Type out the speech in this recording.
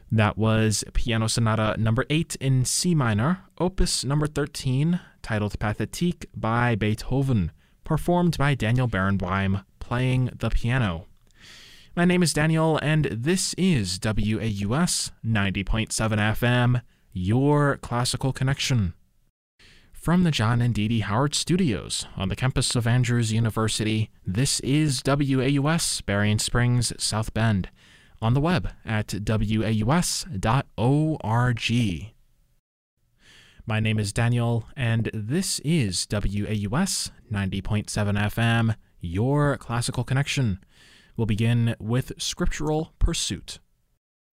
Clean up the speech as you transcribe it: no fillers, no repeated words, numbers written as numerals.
That was Piano Sonata number 8 in C minor, opus number 13, titled Pathétique by Beethoven, performed by Daniel Barenboim, playing the piano. My name is Daniel, and this is WAUS 90.7 FM, your classical connection. From the John and Dee Dee Howard Studios on the campus of Andrews University, this is WAUS Berrien Springs, South Bend, on the web at waus.org. My name is Daniel, and this is WAUS 90.7 FM, your classical connection. We'll begin with Scriptural Pursuit.